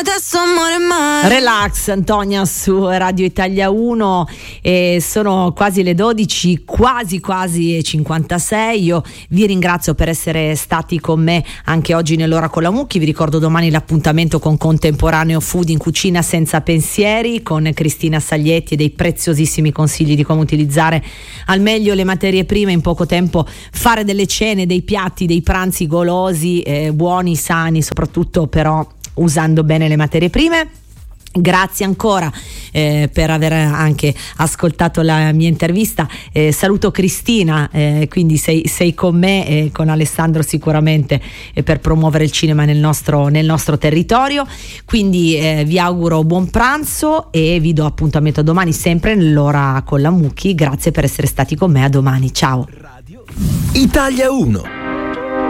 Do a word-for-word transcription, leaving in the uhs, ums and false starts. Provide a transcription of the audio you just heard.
Relax, Antonia su Radio Italia uno, e sono quasi le dodici, quasi quasi cinquantasei. Io vi ringrazio per essere stati con me anche oggi nell'ora con la Mucchi. Vi ricordo domani l'appuntamento con Contemporaneo Food in cucina senza pensieri con Cristina Saglietti e dei preziosissimi consigli di come utilizzare al meglio le materie prime in poco tempo, fare delle cene, dei piatti, dei pranzi golosi, eh, buoni, sani, soprattutto però usando bene le materie prime. Grazie ancora eh, per aver anche ascoltato la mia intervista. Eh, saluto Cristina, eh, quindi sei, sei con me e con Alessandro sicuramente eh, per promuovere il cinema nel nostro, nel nostro territorio. Quindi eh, vi auguro buon pranzo e vi do appuntamento domani sempre nell'ora con la Mucchi. Grazie per essere stati con me, a domani, ciao. Italia uno.